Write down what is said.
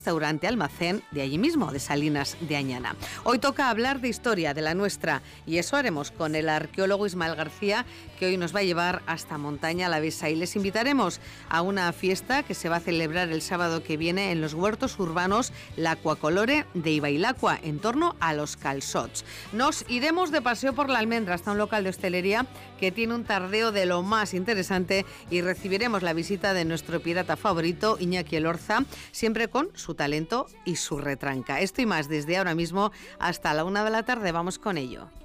restaurante almacén de allí mismo, de Salinas de Añana. Hoy toca hablar de historia, de la nuestra, y eso haremos con el arqueólogo Ismael García, que hoy nos va a llevar hasta Montaña Alavesa, y les invitaremos a una fiesta que se va a celebrar el sábado que viene en los huertos urbanos La Aquacolore de Ibailacua, en torno a los calçots. Nos iremos de paseo por la Almendra hasta un local de hostelería que tiene un tardeo de lo más interesante, y recibiremos la visita de nuestro pirata favorito, Iñaki Elorza, siempre con su talento y su retranca. Esto y más desde ahora mismo hasta la 1 de la tarde. Vamos con ello.